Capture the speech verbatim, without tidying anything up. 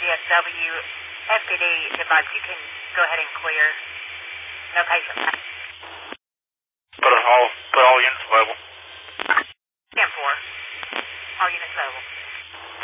D S W, M P D device, you can go ahead and clear. No patient. Put on hold. Put all units